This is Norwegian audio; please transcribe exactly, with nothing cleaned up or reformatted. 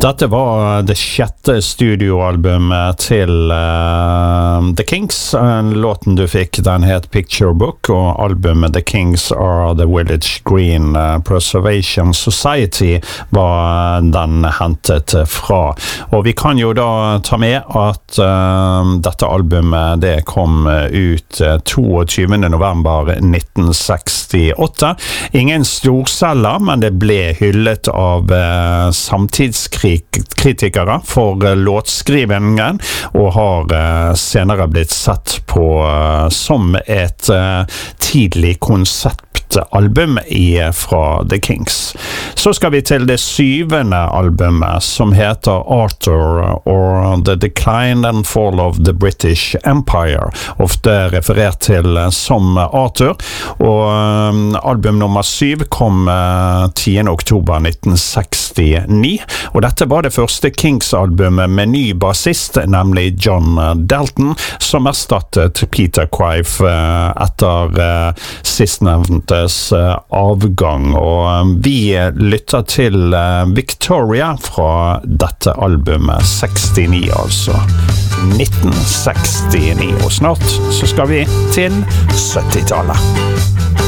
Dette var det sjette studioalbumet til uh, The Kings. Låten du fikk, den het Picture Book, og albumet The Kings Are The Village Green uh, Preservation Society var den hentet fra. Og vi kan jo da ta med at uh, dette albumet det kom ut toogtyvende november nitten sekstiåtte. Ingen storselger, men det ble hyllet av uh, samtidskritikere for uh, låtskrivingen, og har uh, senere blitt sett på uh, som et uh, tidlig konseptalbum i, fra The Kings. Så skal vi til det syvende albumet, som heter Arthur or The Decline and Fall of the British Empire, ofte referert til som Arthur, og um, album nummer syv kom uh, tiende oktober nitten sekstini, og dette var det første Kings-albumet med ny bassist, nemlig John Dalton, som erstattet Peter Quaife uh, etter uh, sistnevntes uh, avgang, og um, vi lytter til uh, Victoria fra dette albumet sekstini, altså nitten sekstini, og snart så skal vi til syttitallet.